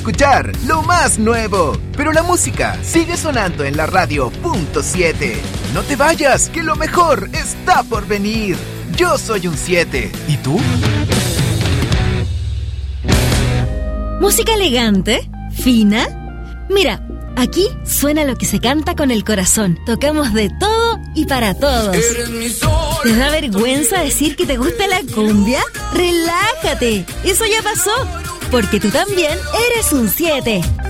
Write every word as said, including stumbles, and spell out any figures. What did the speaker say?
escuchar lo más nuevo. Pero la música sigue sonando en la radio punto siete. No te vayas, que lo mejor está por venir. Yo soy un siete. ¿Y tú? ¿Música elegante? ¿Fina? Mira, aquí suena lo que se canta con el corazón. Tocamos de todo y para todos. ¿Te da vergüenza decir que te gusta la cumbia? ¡Relájate! Eso ya pasó, porque tú también eres un siete.